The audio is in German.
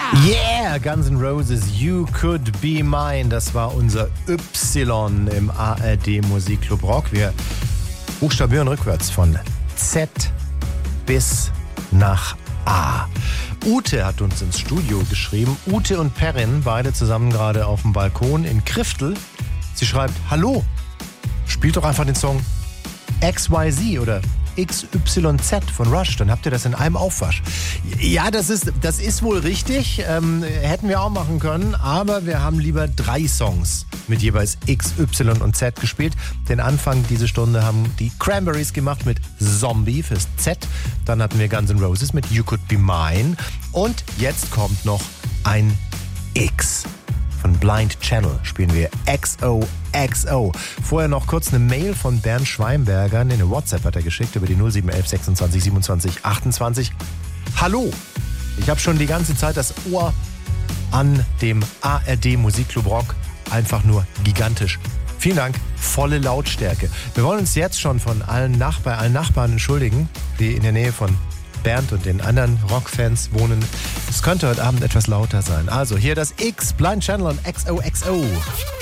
Yeah, Guns N' Roses, You Could Be Mine. Das war unser Y im ARD Musikclub Rock. Wir buchstabieren rückwärts von Z bis nach A. Ute hat uns ins Studio geschrieben. Ute und Perrin, beide zusammen gerade auf dem Balkon in Kriftel. Sie schreibt, hallo, spielt doch einfach den Song XYZ oder XYZ von Rush, dann habt ihr das in einem Aufwasch. Ja, das ist wohl richtig, hätten wir auch machen können, aber wir haben lieber 3 Songs mit jeweils X, Y und Z gespielt. Den Anfang diese Stunde haben die Cranberries gemacht mit Zombie fürs Z, dann hatten wir Guns N' Roses mit You Could Be Mine und jetzt kommt noch ein X. Von Blind Channel spielen wir XOXO. Vorher noch kurz eine Mail von Bernd Schweinberger. Eine WhatsApp hat er geschickt über die 0711 26 27 28. Hallo, ich habe schon die ganze Zeit das Ohr an dem ARD Musikclub Rock. Einfach nur gigantisch. Vielen Dank, volle Lautstärke. Wir wollen uns jetzt schon bei allen Nachbarn entschuldigen, die in der Nähe von Bernd und den anderen Rockfans wohnen. Es könnte heute Abend etwas lauter sein. Also hier das X, Blind Channel und XOXO.